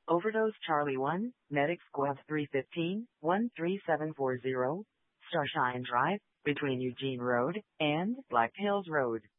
Overdose Charlie 1, Medic Squad 315, 13740, Starshine Drive, between Eugene Road and Black Hills Road.